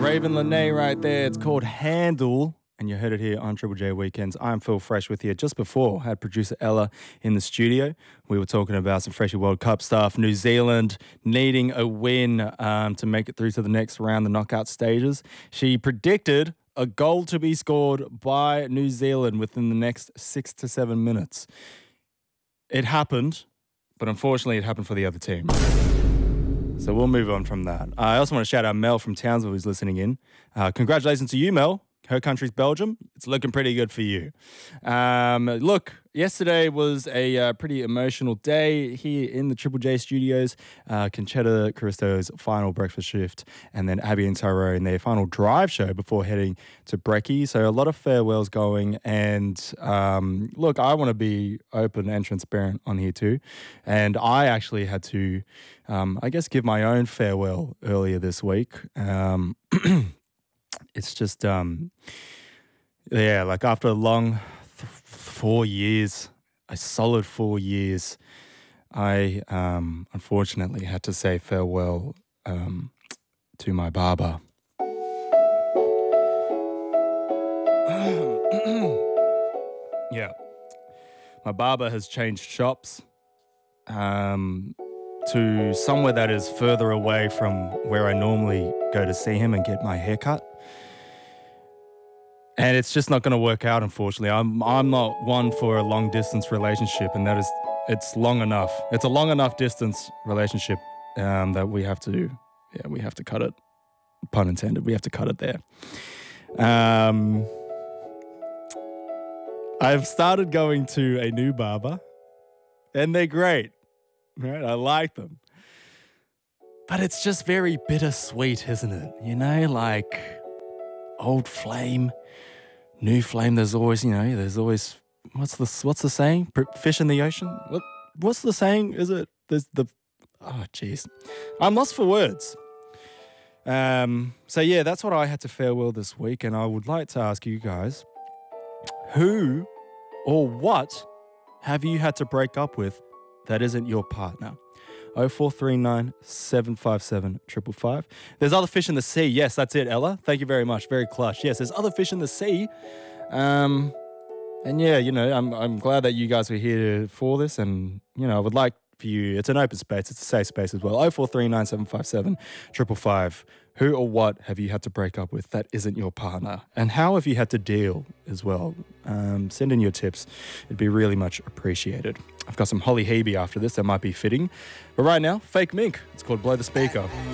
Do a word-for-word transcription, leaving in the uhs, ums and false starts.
Raven Lene right there. It's called Handle. And you heard it here on Triple J Weekends. I'm Phil Fresh with you. Just before, I had producer Ella in the studio. We were talking about some Freshie World Cup stuff. New Zealand needing a win um, to make it through to the next round, the knockout stages. She predicted a goal to be scored by New Zealand within the next six to seven minutes. It happened, but unfortunately it happened for the other team. So we'll move on from that. I also want to shout out Mel from Townsville who's listening in. Uh, congratulations to you, Mel. Her country's Belgium. It's looking pretty good for you. Um, look, yesterday was a uh, pretty emotional day here in the Triple J studios. Uh, Conchetta Caristo's final breakfast shift, and then Abby and Tyrone their final drive show before heading to Brekkie. So a lot of farewells going. And um, look, I want to be open and transparent on here too. And I actually had to, um, I guess, give my own farewell earlier this week. Um It's just, um, yeah, like after a long th- four years, a solid four years, I um, unfortunately had to say farewell um, to my barber. Yeah. My barber has changed shops um, to somewhere that is further away from where I normally go to see him and get my hair cut. And it's just not going to work out, unfortunately. I'm I'm not one for a long distance relationship, and that is it's long enough. It's a long enough distance relationship um, that we have to yeah we have to cut it. Pun intended. We have to cut it there. Um, I've started going to a new barber, and they're great. Right, I like them, but it's just very bittersweet, isn't it? You know, like old flame. New flame, there's always, you know, there's always, what's the what's the saying? Fish in the ocean? What What's the saying? Is it, there's the, oh, jeez. I'm lost for words. Um. So, yeah, that's what I had to farewell this week, and I would like to ask you guys, who or what have you had to break up with that isn't your partner? oh four three nine, seven five seven, five five five. There's other fish in the sea. Yes, that's it, Ella. Thank you very much. Very clutch. Yes, there's other fish in the sea. Um, and yeah, you know, I'm I'm glad that you guys were here for this. And, you know, I would like for you, it's an open space. It's a safe space as well. oh four three nine, seven five seven, five five five. Who or what have you had to break up with that isn't your partner? And how have you had to deal as well? Um, send in your tips. It'd be really much appreciated. I've got some Holly Hebe after this that might be fitting. But right now, Fake Mink. It's called Blow the Speaker.